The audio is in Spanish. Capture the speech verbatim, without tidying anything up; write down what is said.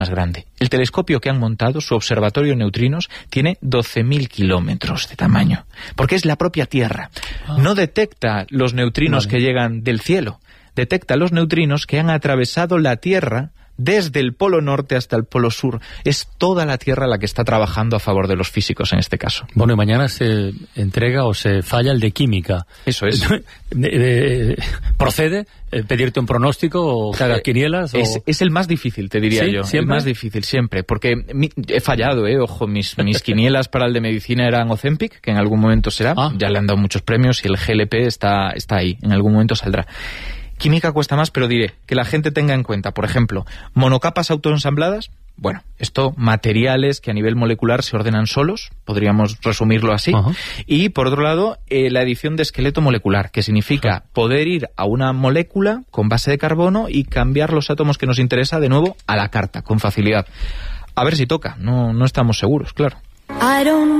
más grande. El telescopio que han montado, su observatorio de neutrinos, tiene doce mil kilómetros de tamaño, porque es la propia Tierra. Ah. No detecta los neutrinos vale. que llegan del cielo, detecta los neutrinos que han atravesado la Tierra desde el polo norte hasta el polo sur. Es toda la Tierra la que está trabajando a favor de los físicos en este caso. Bueno, y mañana se entrega o se falla el de química. Eso es. ¿Procede pedirte un pronóstico o que hagas quinielas? O... Es, es el más difícil, te diría ¿Sí? yo. ¿Siempre? El más difícil, siempre. Porque mi, he fallado, ¿eh? Ojo, mis, mis quinielas para el de medicina eran Ozempic, que en algún momento será. Ah. Ya le han dado muchos premios y el G L P está, está ahí. En algún momento saldrá. Química cuesta más, pero diré que la gente tenga en cuenta, por ejemplo, monocapas autoensambladas. Bueno, esto, materiales que a nivel molecular se ordenan solos, podríamos resumirlo así. Uh-huh. Y, por otro lado, eh, la edición de esqueleto molecular, que significa uh-huh. poder ir a una molécula con base de carbono y cambiar los átomos que nos interesa de nuevo a la carta, con facilidad. A ver si toca, no, no estamos seguros, claro. I don't